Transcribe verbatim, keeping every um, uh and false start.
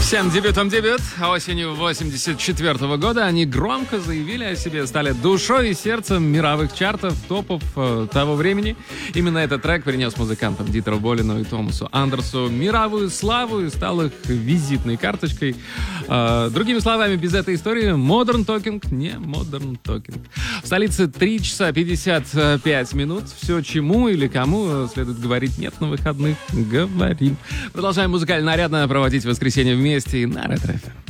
Всем дебютом дебют. Осенью восемьдесят четвёртого года они громко заявили о себе, стали душой и сердцем мировых чартов, топов э, того времени. Именно этот трек принес музыкантам Дитеру Болину и Томасу Андерсу мировую славу и стал их визитной карточкой. Э, другими словами, без этой истории Modern Talking не Modern Talking. В столице три часа пятьдесят пять минут. Все, чему или кому следует говорить нет на выходных, говорим. Продолжаем музыкально нарядно проводить воскресенье вместе и на Ретро эф эм.